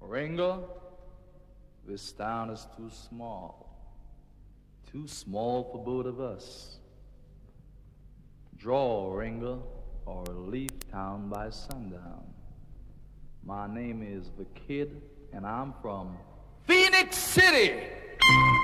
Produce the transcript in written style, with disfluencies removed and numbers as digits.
Ringo, this town is too small for both of us. Draw, Ringo, or leave town by sundown. My name is the Kid, and I'm from Phoenix City.